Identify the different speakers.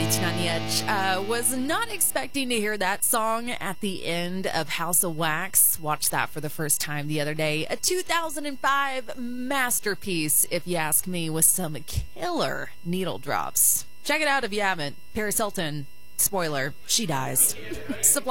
Speaker 1: Tnaniech. Was not expecting to hear that song at the end of House of Wax. Watched that for the first time the other day. A 2005 masterpiece, if you ask me, with some killer needle drops. Check it out if you haven't. Paris Hilton, spoiler, she dies. Supply